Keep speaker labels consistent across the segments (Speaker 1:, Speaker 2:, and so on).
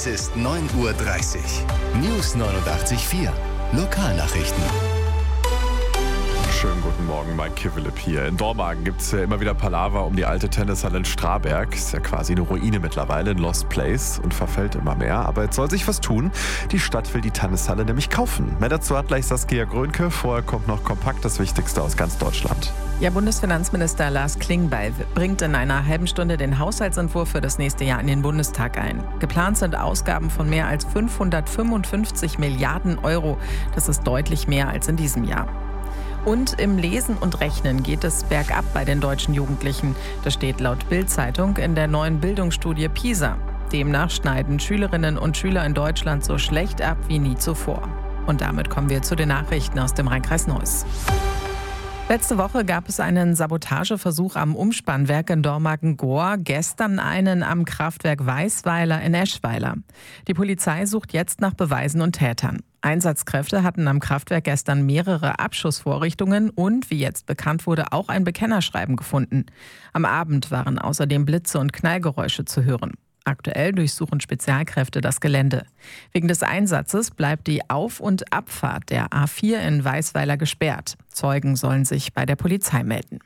Speaker 1: Es ist 9:30 Uhr. News 89.4. Lokalnachrichten.
Speaker 2: Schönen guten Morgen, Mike Kivelip hier. In Dormagen gibt es ja immer wieder Palaver um die alte Tennishalle in Straberg. Ist ja quasi eine Ruine mittlerweile, ein Lost Place und verfällt immer mehr. Aber jetzt soll sich was tun. Die Stadt will die Tennishalle nämlich kaufen. Mehr dazu hat gleich Saskia Grönke. Vorher kommt noch kompakt das Wichtigste aus ganz Deutschland.
Speaker 3: Ja, Bundesfinanzminister Lars Klingbeil bringt in einer halben Stunde den Haushaltsentwurf für das nächste Jahr in den Bundestag ein. Geplant sind Ausgaben von mehr als 555 Milliarden Euro. Das ist deutlich mehr als in diesem Jahr. Und im Lesen und Rechnen geht es bergab bei den deutschen Jugendlichen. Das steht laut Bild-Zeitung in der neuen Bildungsstudie PISA. Demnach schneiden Schülerinnen und Schüler in Deutschland so schlecht ab wie nie zuvor. Und damit kommen wir zu den Nachrichten aus dem Rhein-Kreis Neuss. Letzte Woche gab es einen Sabotageversuch am Umspannwerk in Dormagen-Gohr, gestern einen am Kraftwerk Weisweiler in Eschweiler. Die Polizei sucht jetzt nach Beweisen und Tätern. Einsatzkräfte hatten am Kraftwerk gestern mehrere Abschussvorrichtungen und, wie jetzt bekannt wurde, auch ein Bekennerschreiben gefunden. Am Abend waren außerdem Blitze und Knallgeräusche zu hören. Aktuell durchsuchen Spezialkräfte das Gelände. Wegen des Einsatzes bleibt die Auf- und Abfahrt der A4 in Weisweiler gesperrt. Zeugen sollen sich bei der Polizei melden.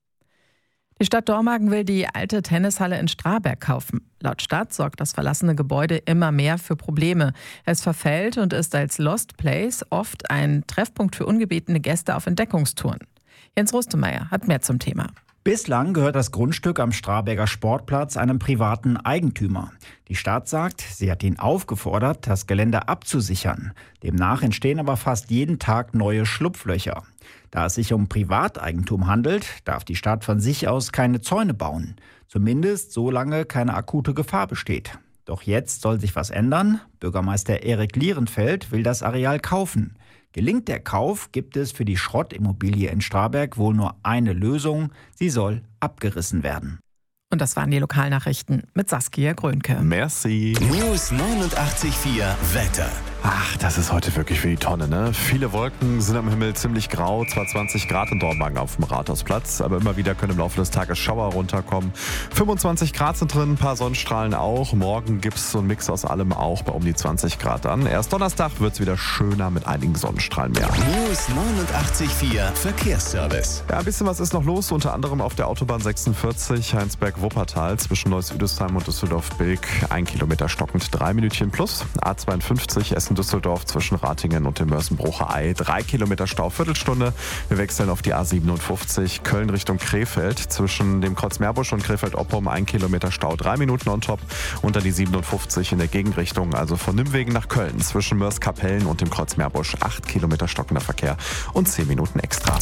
Speaker 3: Die Stadt Dormagen will die alte Tennishalle in Straberg kaufen. Laut Stadt sorgt das verlassene Gebäude immer mehr für Probleme. Es verfällt und ist als Lost Place oft ein Treffpunkt für ungebetene Gäste auf Entdeckungstouren. Jens Rustemeyer hat mehr zum Thema.
Speaker 4: Bislang gehört das Grundstück am Straberger Sportplatz einem privaten Eigentümer. Die Stadt sagt, sie hat ihn aufgefordert, das Gelände abzusichern. Demnach entstehen aber fast jeden Tag neue Schlupflöcher. Da es sich um Privateigentum handelt, darf die Stadt von sich aus keine Zäune bauen. Zumindest solange keine akute Gefahr besteht. Doch jetzt soll sich was ändern. Bürgermeister Erik Lierenfeld will das Areal kaufen. Gelingt der Kauf, gibt es für die Schrottimmobilie in Straberg wohl nur eine Lösung. Sie soll abgerissen werden.
Speaker 3: Und das waren die Lokalnachrichten mit Saskia Grönke.
Speaker 2: Merci.
Speaker 1: News 89.4 Wetter.
Speaker 2: Ach, das ist heute wirklich für die Tonne, ne? Viele Wolken sind am Himmel, ziemlich grau, zwar 20 Grad in Dormagen auf dem Rathausplatz, aber immer wieder können im Laufe des Tages Schauer runterkommen. 25 Grad sind drin, ein paar Sonnenstrahlen auch. Morgen gibt es so einen Mix aus allem auch bei um die 20 Grad an. Erst Donnerstag wird es wieder schöner mit einigen Sonnenstrahlen mehr.
Speaker 1: News 89.4 Verkehrsservice.
Speaker 2: Ja, ein bisschen was ist noch los, unter anderem auf der Autobahn 46 Heinsberg-Wuppertal zwischen Neuss-Üdesheim und Düsseldorf-Bilk. 1 Kilometer stockend, 3 Minütchen plus. A52 Essen-Düsseldorf zwischen Ratingen und dem Mörsenbrucher Ei. 3 Kilometer Stau, Viertelstunde. Wir wechseln auf die A57 Köln Richtung Krefeld. Zwischen dem Kreuz Meerbusch und Krefeld-Oppum 1 Kilometer Stau, 3 Minuten on top. Und dann die 57 in der Gegenrichtung, also von Nimwegen nach Köln. Zwischen Mörs-Kapellen und dem Kreuz Meerbusch 8 Kilometer stockender Verkehr und 10 Minuten extra.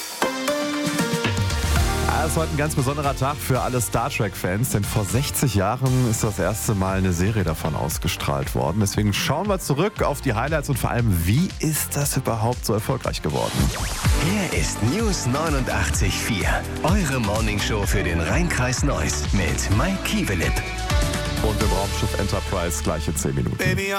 Speaker 2: Es ist heute ein ganz besonderer Tag für alle Star Trek-Fans, denn vor 60 Jahren ist das erste Mal eine Serie davon ausgestrahlt worden. Deswegen schauen wir zurück auf die Highlights und vor allem, wie ist das überhaupt so erfolgreich geworden?
Speaker 1: Hier ist News 89.4, eure Morningshow für den Rhein-Kreis Neuss mit Mike Kivelip.
Speaker 2: Und im Raumschiff Enterprise gleiche 10 Minuten.
Speaker 5: Baby,